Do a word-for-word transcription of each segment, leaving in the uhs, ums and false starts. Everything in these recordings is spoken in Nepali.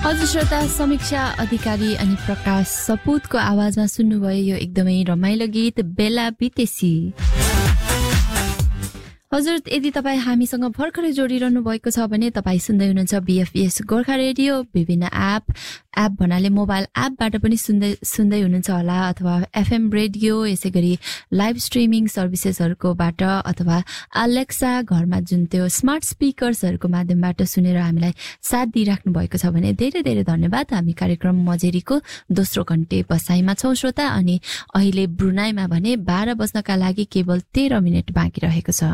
हजुर श्रोता, समीक्षा अधिकारी अनि प्रकाश सपुतको आवाजमा सुन्नुभयो यो एकदमै रमाइलो गीत बेला बितेसी। हजुर, यदि तपाईँ हामीसँग भर्खरै जोडिरहनु भएको छ भने तपाईँ सुन्दै हुनुहुन्छ बीएफएस गोर्खा रेडियो। विभिन्न एप एप भन्नाले मोबाइल एपबाट पनि सुन्दै सुन्दै हुनुहुन्छ होला, अथवा एफएम रेडियो, यसै गरी लाइभ स्ट्रिमिङ सर्भिसेसहरूकोबाट, अथवा अलेक्सा घरमा जुन त्यो स्मार्ट स्पिकर्सहरूको माध्यमबाट सुनेर हामीलाई साथ दिइराख्नु भएको छ भने धेरै धेरै धन्यवाद। हामी कार्यक्रम मजेरीको दोस्रो घन्टे बसाइमा छौँ श्रोता, अनि अहिले ब्रुनाईमा भने बाह्र बज्नका लागि केवल तेह्र मिनट बाँकी रहेको छ।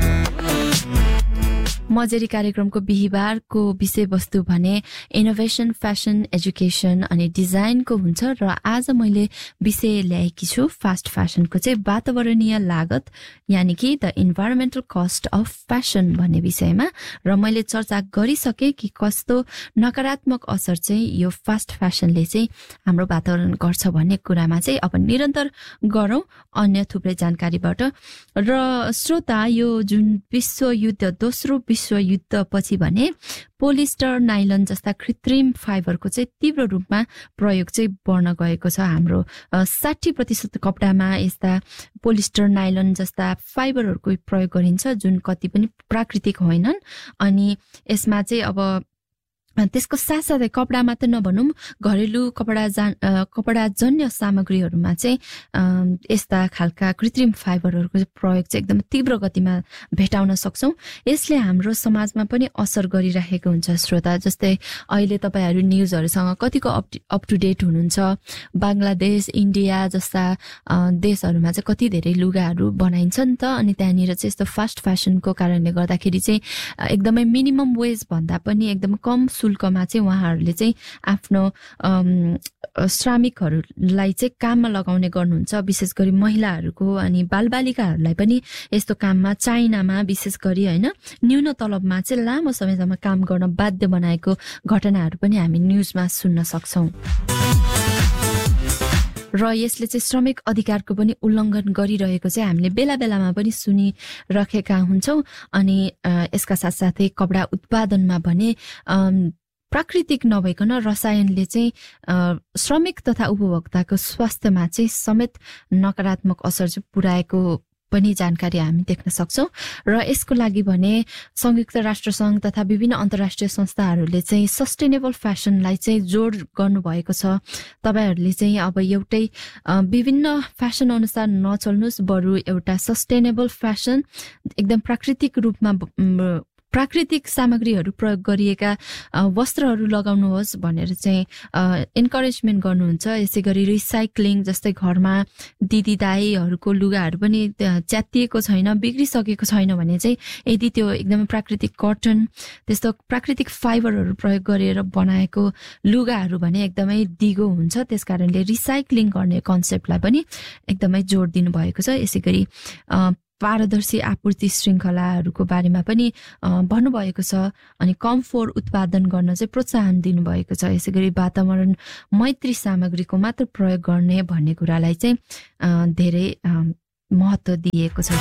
मजेरी कार्यक्रमको बिहिबारको विषयवस्तु भने इनोभेसन, फ्यासन, एजुकेसन अनि डिजाइनको हुन्छ, र आज मैले विषय ल्याएकी छु फास्ट फ्यासनको चाहिँ वातावरणीय लागत, यानि कि the environmental cost of fashion भन्ने विषयमा। र मैले चर्चा गरिसकेँ कि कस्तो नकारात्मक असर चाहिँ यो फास्ट फ्यासनले चाहिँ हाम्रो वातावरण गर्छ भन्ने कुरामा चाहिँ अब निरन्तर गरौँ अन्य थुप्रै जानकारीबाट। र श्रोता, यो जुन विश्वयुद्ध दोस्रो विश्वयुद्ध पछि भने पोलिस्टर, नाइलन जस्ता कृत्रिम फाइबरको चाहिँ तीव्र रूपमा प्रयोग चाहिँ बढ्न गएको छ। हाम्रो साठी प्रतिशत कपडामा यस्ता पोलिस्टर, नाइलन जस्ता फाइबरहरूको प्रयोग गरिन्छ, जुन कति पनि प्राकृतिक होइनन्। अनि यसमा चाहिँ अब त्यसको साथसाथै कपडा मात्र नभनौँ, घरेलु कपडा जान कपडाजन्य सामग्रीहरूमा चाहिँ यस्ता खालका कृत्रिम फाइबरहरूको प्रयोग चाहिँ एकदम तीव्र गतिमा भेटाउन सक्छौँ। यसले हाम्रो समाजमा पनि असर गरिरहेको हुन्छ श्रोता। जस्तै अहिले तपाईँहरू न्युजहरूसँग कतिको अप अप टु डेट हुनुहुन्छ। बङ्गलादेश, इन्डिया जस्ता देशहरूमा चाहिँ कति धेरै लुगाहरू बनाइन्छ नि त, अनि त्यहाँनिर चाहिँ यस्तो फास्ट फ्यासनको कारणले गर्दाखेरि चाहिँ एकदमै मिनिमम वेज भन्दा पनि एकदम कम शुल्कमा चाहिँ उहाँहरूले चाहिँ आफ्नो श्रमिकहरूलाई चाहिँ काममा लगाउने गर्नुहुन्छ, विशेष गरी महिलाहरूको अनि बालबालिकाहरूलाई पनि यस्तो काममा चाइनामा विशेष गरी होइन न्यून तलबमा चाहिँ लामो समयसम्म काम गर्न बाध्य बनाएको घटनाहरू पनि हामी न्युजमा सुन्न सक्छौँ। र यसले चाहिँ श्रमिक अधिकारको पनि उल्लङ्घन गरिरहेको चाहिँ हामीले बेला बेलामा पनि सुनिराखेका हुन्छौँ। अनि यसका साथसाथै कपडा उत्पादनमा भने प्राकृतिक नभइकन रसायनले चाहिँ श्रमिक तथा उपभोक्ताको स्वास्थ्यमा चाहिँ समेत नकारात्मक असर चाहिँ पुर्याएको पनि जानकारी हामी देख्न सक्छौँ। र यसको लागि भने संयुक्त राष्ट्रसङ्घ तथा विभिन्न अन्तर्राष्ट्रिय संस्थाहरूले चाहिँ सस्टेनेबल फ्यासनलाई चाहिँ जोड गर्नुभएको छ। तपाईँहरूले चाहिँ अब एउटै विभिन्न फ्यासन अनुसार नचल्नुहोस्, बरु एउटा सस्टेनेबल फ्यासन एकदम प्राकृतिक रूपमा प्राकृतिक सामग्रीहरू प्रयोग गरिएका वस्त्रहरू लगाउनुहोस् भनेर चाहिँ इन्करेजमेन्ट गर्नुहुन्छ। यसै गरी रिसाइक्लिङ, जस्तै घरमा दिदी दाईहरूको लुगाहरू पनि च्यातिएको छैन, बिग्रिसकेको छैन भने चाहिँ यदि त्यो एकदमै प्राकृतिक कटन, त्यस्तो प्राकृतिक फाइबरहरू प्रयोग गरेर बनाएको लुगाहरू भने एकदमै दिगो हुन्छ। त्यस कारणले रिसाइक्लिङ गर्ने कन्सेप्टलाई पनि एकदमै जोड दिनुभएको छ। यसै गरी पारदर्शी आपूर्ति श्रृङ्खलाहरूको बारेमा पनि भन्नुभएको छ, अनि कम फोहोर उत्पादन गर्न चाहिँ प्रोत्साहन दिनुभएको छ। यसै गरी वातावरण मैत्री सामग्रीको मात्र प्रयोग गर्ने भन्ने कुरालाई चाहिँ धेरै महत्त्व दिएको छ।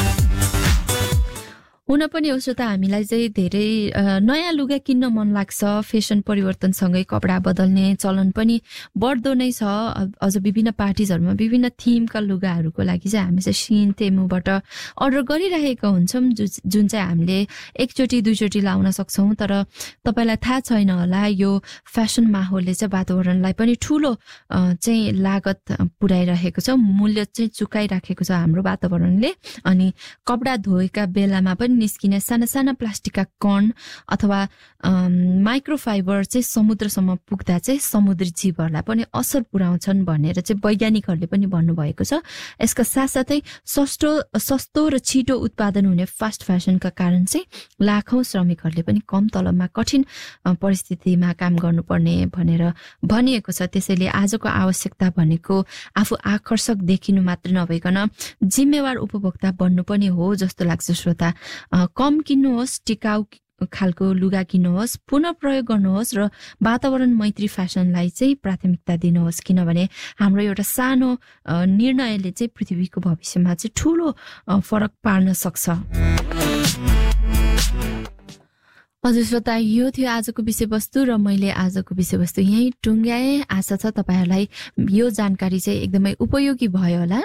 हुन पनि हो श्रोता, हामीलाई चाहिँ धेरै नयाँ लुगा किन्न मन लाग्छ। फेसन परिवर्तनसँगै कपडा बदल्ने चलन पनि बढ्दो नै छ। अझ विभिन्न पार्टिजहरूमा विभिन्न थिमका लुगाहरूको लागि चाहिँ हामी चाहिँ सिन तेमुबाट अर्डर गरिरहेका हुन्छौँ, जुन चाहिँ हामीले एकचोटि दुईचोटि लाउन सक्छौँ। तर तपाईँलाई थाहा छैन होला, यो फेसन माहौलले चाहिँ वातावरणलाई पनि ठुलो चाहिँ लागत पुर्याइरहेको छ, मूल्य चाहिँ चुकाइराखेको छ हाम्रो वातावरणले। अनि कपडा धोएका बेलामा पनि निस्किने साना साना प्लास्टिकका कण अथवा माइक्रोफाइबर चाहिँ समुद्रसम्म पुग्दा चाहिँ समुद्री जीवहरूलाई पनि असर पुर्याउँछन् भनेर चाहिँ वैज्ञानिकहरूले पनि भन्नुभएको छ। यसका साथसाथै सस्तो सस्तो र छिटो उत्पादन हुने फास्ट फ्यासनका कारण चाहिँ लाखौँ श्रमिकहरूले पनि कम तलबमा कठिन परिस्थितिमा काम गर्नुपर्ने भनेर भनिएको छ। त्यसैले आजको आवश्यकता भनेको आफू आकर्षक देखिनु मात्र नभइकन जिम्मेवार उपभोक्ता बन्नु पनि हो जस्तो लाग्छ श्रोता। कम किन्नुहोस्, टिकाउ खालको लुगा किन्नुहोस्, पुनः प्रयोग गर्नुहोस् र वातावरण मैत्री फ्यासनलाई चाहिँ प्राथमिकता दिनुहोस्, किनभने हाम्रो एउटा सानो निर्णयले चाहिँ पृथ्वीको भविष्यमा चाहिँ ठुलो फरक पार्न सक्छ। हजुर श्रोता, यो थियो आजको विषयवस्तु र मैले आजको विषयवस्तु यही टुङ्ग्याएँ। आशा छ तपाईहरुलाई यो जानकारी चाहिँ एकदमै उपयोगी भयो होला।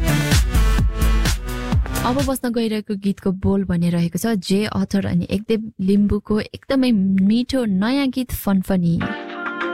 अब बस्न गइरहेको गीतको बोल भनिरहेको छ जे अथर अनि एकदेव लिम्बुको एकदमै मिठो नयाँ गीत फनफनी।